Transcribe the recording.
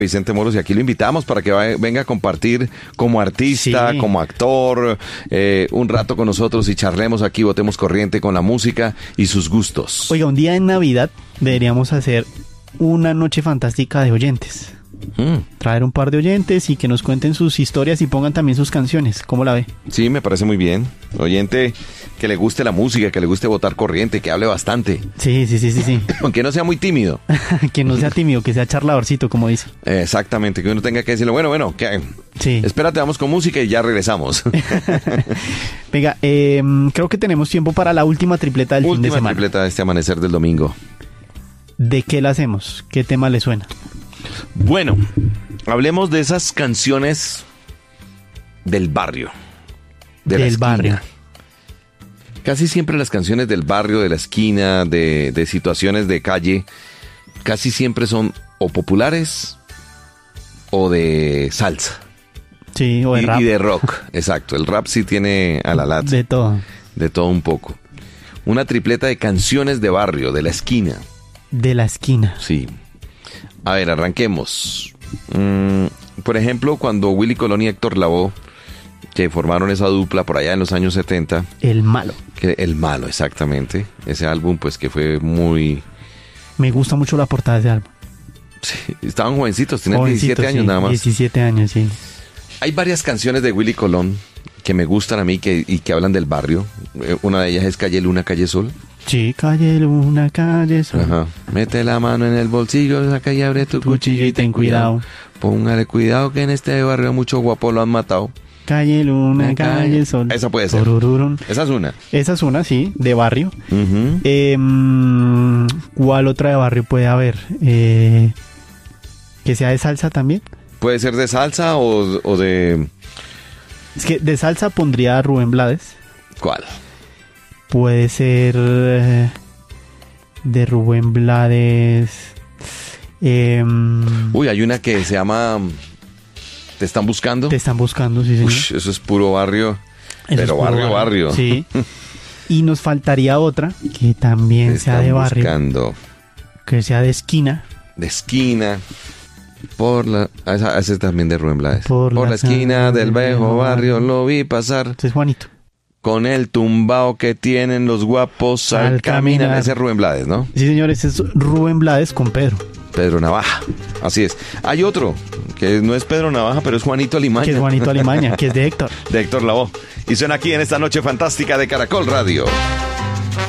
Vicente Moros, y aquí lo invitamos para que venga a compartir como artista, como actor, un rato con nosotros y charlemos aquí, botemos corriente con la música y sus gustos. Oiga, un día en Navidad deberíamos hacer una noche fantástica de oyentes. Traer un par de oyentes y que nos cuenten sus historias y pongan también sus canciones. ¿Cómo la ve? Sí, me parece muy bien. Oyente que le guste la música, que le guste botar corriente, que hable bastante. Sí. Aunque no sea muy tímido. Que no sea tímido, que sea charladorcito, como dice. Exactamente, que uno tenga que decirle, bueno, ¿qué? Sí. Espérate, vamos con música y ya regresamos. Venga, creo que tenemos tiempo para la última tripleta del fin de semana. Última tripleta de este amanecer del domingo. ¿De qué la hacemos? ¿Qué tema le suena? Bueno, hablemos de esas canciones del barrio. Del barrio. Casi siempre las canciones del barrio, de la esquina, de situaciones de calle, casi siempre son o populares o de salsa. Sí, o de rap. Y de rock, exacto. El rap sí tiene a la lata. De todo. De todo un poco. Una tripleta de canciones de barrio, de la esquina. De la esquina. Sí. A ver, arranquemos. Por ejemplo, cuando Willy Colón y Héctor Lavoe, que formaron esa dupla por allá en los años 70. El Malo. El Malo, exactamente. Ese álbum, pues, que fue muy... Me gusta mucho la portada de ese álbum. Sí, estaban jovencitos, tenían 17 años nada más. 17 años, sí. Hay varias canciones de Willy Colón que me gustan a mí y que hablan del barrio. Una de ellas es Calle Luna, Calle Sol. Sí, Calle Luna, Calle Sol. Ajá. Mete la mano en el bolsillo, saca y abre tu cuchillo y ten cuidado. Póngale cuidado que en este barrio muchos guapos lo han matado. Calle Luna, Calle Sol. Esa puede ser. Turururun. Esa es una. Esa es una, sí, de barrio. Uh-huh. ¿Cuál otra de barrio puede haber? ¿Que sea de salsa también? Puede ser de salsa o de... Es que de salsa pondría a Rubén Blades. ¿Cuál? Puede ser de Rubén Blades. Uy, hay una que se llama ¿Te están buscando? Te están buscando, sí, señor. Uy, eso es puro barrio. Eso pero es puro barrio. Sí. Y nos faltaría otra que también sea de barrio. Buscando. Que sea de esquina. De esquina. Esa es también de Rubén Blades. Por la esquina del viejo barrio lo vi pasar. Este es Juanito. Con el tumbao que tienen los guapos al caminar. Ese es Rubén Blades, ¿no? Sí, señor, ese es Rubén Blades con Pedro. Pedro Navaja, así es. Hay otro, que no es Pedro Navaja, pero es Juanito Alimaña. Que es Juanito Alimaña, que es de Héctor. De Héctor Lavoe. Y suena aquí en esta noche fantástica de Caracol Radio.